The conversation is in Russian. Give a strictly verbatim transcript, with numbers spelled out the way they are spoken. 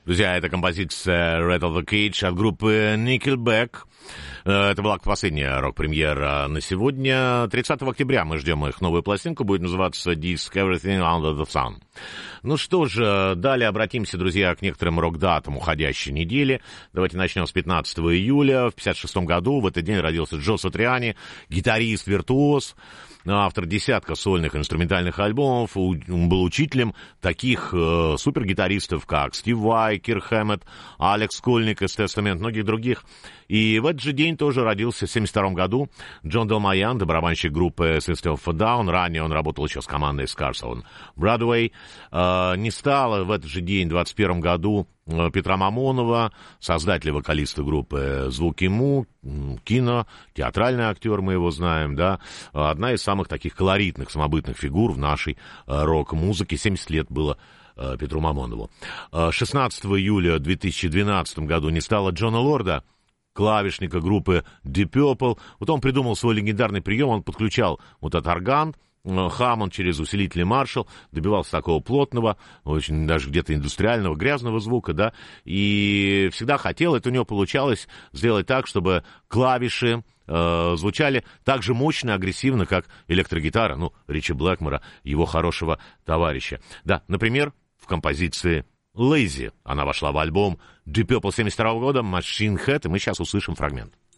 Друзья, это композиция Rattle the Cage от группы Nickelback. Это была последняя рок-премьера на сегодня. тридцатого октября мы ждем их новую пластинку. Будет называться Disc Everything Under the Sun. Ну что ж, далее обратимся, друзья, к некоторым рок-датам уходящей недели. Давайте начнем с пятнадцатого июля. В пятьдесят шестом году в этот день родился Джо Сатриани, гитарист-виртуоз, автор десятка сольных инструментальных альбомов. Он был учителем таких э, супергитаристов, как Стив Vai, Кирк Хэммет, Алекс Кольник из Testament, многих других. И в этот же день тоже родился в семьдесят втором году Джон Делмайан, барабанщик группы System of a Down. Ранее он работал еще с командой Scars on Broadway. Э, не стало в этот же день, в двадцать первом году, Петра Мамонова, создателя, вокалиста группы «Звуки Му», кино, театральный актер, мы его знаем, да, одна из самых таких колоритных, самобытных фигур в нашей рок-музыке. семьдесят лет было Петру Мамонову. шестнадцатого июля в две тысячи двенадцатом году не стало Джона Лорда, клавишника группы Deep Purple. Вот он придумал свой легендарный прием, он подключал вот этот орган, Hammond через усилители Marshall, добивался такого плотного, очень даже где-то индустриального, грязного звука, да, и всегда хотел, это у него получалось, сделать так, чтобы клавиши э, звучали так же мощно и агрессивно, как электрогитара, ну, Ричи Блэкмора, его хорошего товарища. Да, например, в композиции Lazy, она вошла в альбом Deep Purple семьдесят второго года, Machine Head, и мы сейчас услышим фрагмент.